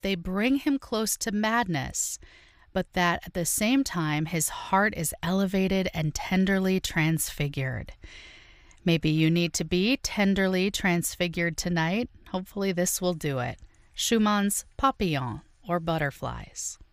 they bring him close to madness, but that at the same time his heart is elevated and tenderly transfigured. Maybe you need to be tenderly transfigured tonight. Hopefully this will do it. Schumann's Papillon, or Butterflies.